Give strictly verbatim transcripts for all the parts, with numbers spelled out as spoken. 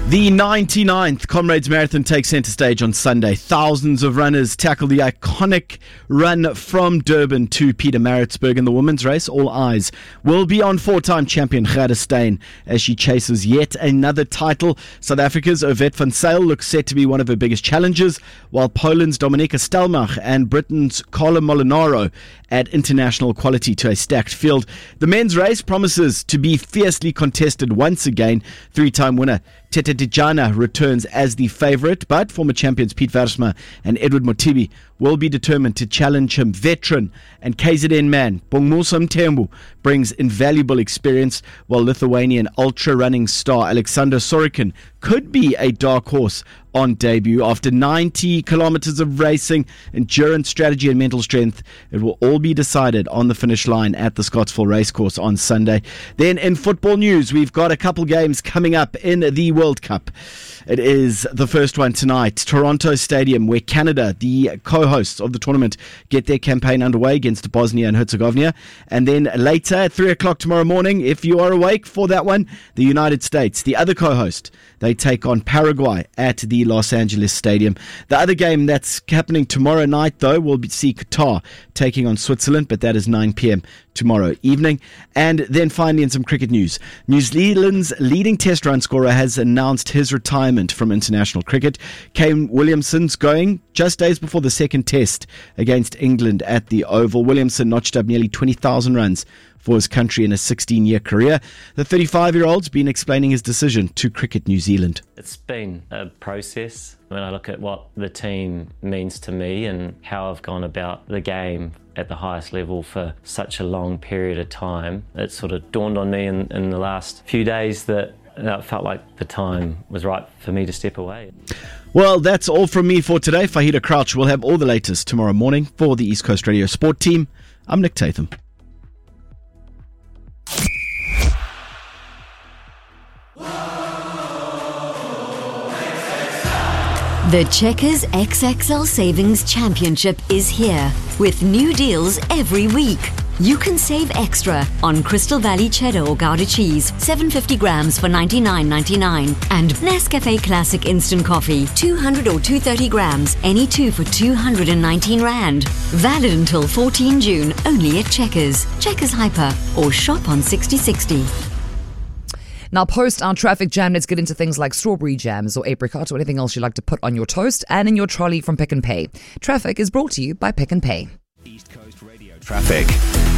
The ninety-ninth Comrades Marathon takes centre stage on Sunday. Thousands of runners tackle the iconic run from Durban to Pietermaritzburg. In the women's race, all eyes will be on four-time champion Gerda Steyn as she chases yet another title. South Africa's Ovette van Zyl looks set to be one of her biggest challenges, while Poland's Dominika Stelmach and Britain's Carla Molinaro add international quality to a stacked field. The men's race promises to be fiercely contested once again. Three-time winner Tete Tijana returns as the favourite, but former champions Piet Versma and Edward Motibi will be determined to challenge him. Veteran and K Z N man Bongmusa Mthembu brings invaluable experience, while Lithuanian ultra-running star Alexander Sorokin could be a dark horse on debut. After ninety kilometres of racing, endurance, strategy and mental strength, it will all be decided on the finish line at the Scottsville Racecourse on Sunday. Then in football news, we've got a couple games coming up in the World Cup. It is the first one tonight, Toronto Stadium, where Canada, the co-hosts of the tournament, get their campaign underway against Bosnia and Herzegovina. And then later at three o'clock tomorrow morning, if you are awake for that one, the United States, the other co-host, they take on Paraguay at the Los Angeles Stadium. The other game that's happening tomorrow night, though, will be see Qatar taking on Switzerland, but that is nine p.m. tomorrow evening. And then finally, in some cricket news, New Zealand's leading test run scorer has announced his retirement from international cricket. Kane Williamson's going just days before the second test against England at the Oval. Williamson notched up nearly twenty thousand runs for his country in a sixteen-year career. The thirty-five-year-old's been explaining his decision to Cricket New Zealand. It's been a process. When I look at what the team means to me and how I've gone about the game at the highest level for such a long period of time, it sort of dawned on me in, in the last few days that it felt like the time was right for me to step away. Well, that's all from me for today. Fahida Crouch will have all the latest tomorrow morning. For the East Coast Radio Sport team, I'm Nick Tatham. The Checkers X X L Savings Championship is here with new deals every week. You can save extra on Crystal Valley Cheddar or Gouda cheese, seven hundred fifty grams for ninety-nine ninety-nine, and Nescafe Classic Instant Coffee, two hundred or two hundred thirty grams, any two for two hundred nineteen rand. Valid until fourteenth of June, only at Checkers, Checkers Hyper, or shop on sixty sixty. Now, post our traffic jam, let's get into things like strawberry jams or apricot or anything else you like to put on your toast and in your trolley from Pick and Pay. Traffic is brought to you by Pick and Pay. East Coast Radio Traffic.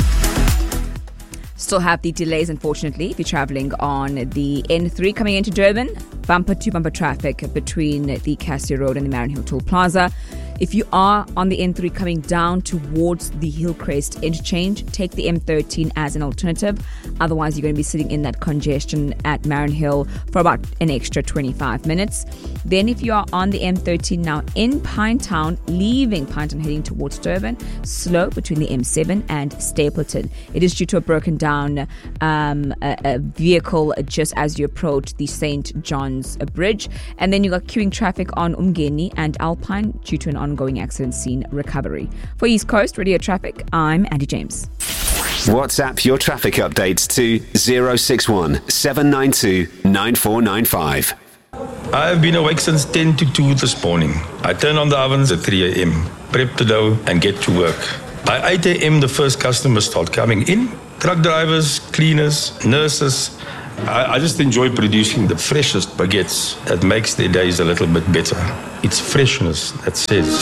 Still have the delays, unfortunately, if you're travelling on the N three coming into Durban. Bumper to bumper traffic between the Cassia Road and the Marion Hill Toll Plaza. If you are on the N three coming down towards the Hillcrest interchange, take the M thirteen as an alternative. Otherwise, you're going to be sitting in that congestion at Marion Hill for about an extra twenty-five minutes. Then if you are on the M thirteen now in Pinetown, leaving Pinetown heading towards Durban, slow between the M seven and Stapleton. It is due to a broken down um, a, a vehicle just as you approach the Saint John's Bridge. And then you got queuing traffic on Umgeni and Alpine due to an ongoing accident scene recovery. For East Coast Radio Traffic, I'm Andy James. WhatsApp your traffic updates to zero six one seven nine two nine four nine five. I've been awake since ten to two this morning. I turn on the ovens at three a.m., prep the dough and get to work. By eight a.m. the first customers start coming in. Truck drivers, cleaners, nurses. I, I just enjoy producing the freshest baguettes that makes their days a little bit better. It's freshness that says.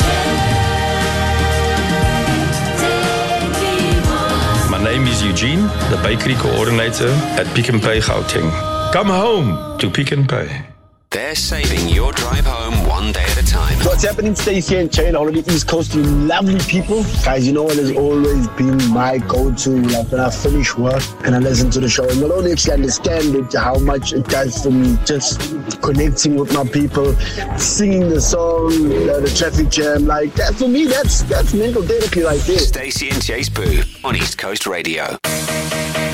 My name is Eugene, the bakery coordinator at Pick and Pay Gauteng. Come home to Pick and Pay. They're saving your drive home one day at a time. What's happening, Stacey and Chain, all of the East Coast, you lovely people. Guys, you know what has always been my go-to, like when I finish work and I listen to the show. And you'll only actually understand it, how much it does for me, just connecting with my people, singing the song, you know, the traffic jam. Like, that for me, that's, that's mental therapy right there. Stacey and Chase Boo on East Coast Radio.